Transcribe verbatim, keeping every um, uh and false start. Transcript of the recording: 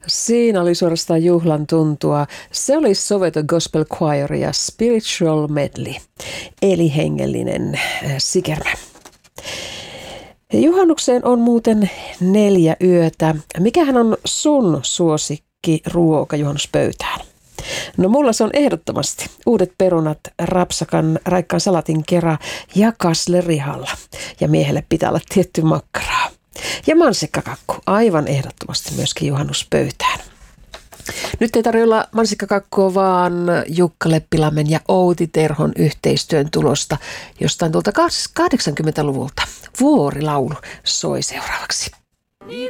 Siinä oli suorastaan juhlan tuntua. Se oli Soweto Gospel Choir ja Spiritual Medley, eli hengellinen äh, sikermä. Juhannukseen on muuten neljä yötä. Mikähän on sun suosikki ruoka juhannuspöytään? No mulla se on ehdottomasti uudet perunat, rapsakan, raikkaan salatin kera ja kaslerihalla. Ja miehelle pitää olla tietty makkaraa. Ja mansikkakakku, aivan ehdottomasti myöskin juhannuspöytään. Nyt ei tarvitse olla mansikkakakkua, vaan Jukka Leppilammen ja Outi Terhon yhteistyön tulosta jostain tuolta kahdeksankymmentäluvulta. Vuorilaulu soi seuraavaksi.